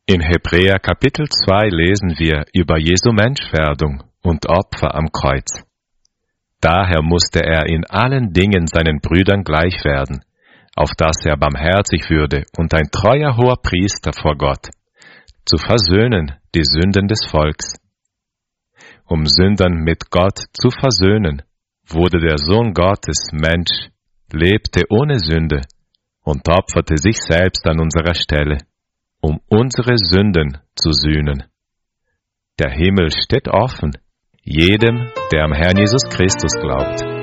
In Hebräer Kapitel 2 lesen wir über Jesu Menschwerdung und Opfer am Kreuz. Daher musste er in allen Dingen seinen Brüdern gleich werden, auf dass er barmherzig würde und ein treuer Hoherpriester vor Gott, zu versöhnen die Sünden des Volks. Um Sündern mit Gott zu versöhnen, wurde der Sohn Gottes Mensch, lebte ohne Sünde und opferte sich selbst an unserer Stelle, um unsere Sünden zu sühnen. Der Himmel steht offen, jedem, der am Herrn Jesus Christus glaubt.